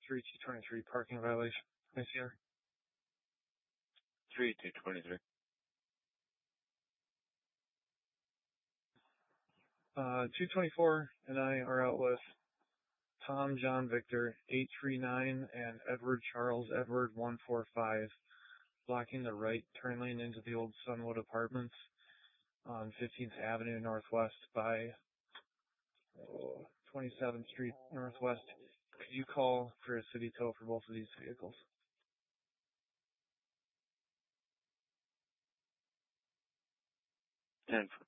3223 parking violation. ICR. 3223. 224 and I are out with Tom John Victor 839 and Edward Charles Edward 145, blocking the right turn lane into the old Sunwood Apartments on 15th Avenue Northwest by 27th Street Northwest. Could you call for a city tow for both of these vehicles? And